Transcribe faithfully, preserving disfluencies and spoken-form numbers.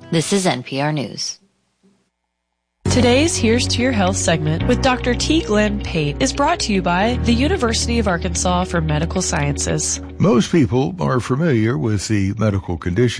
This is N P R News. Today's Here's to Your Health segment with Doctor T. Glenn Pate is brought to you by the University of Arkansas for Medical Sciences. Most people are familiar with the medical condition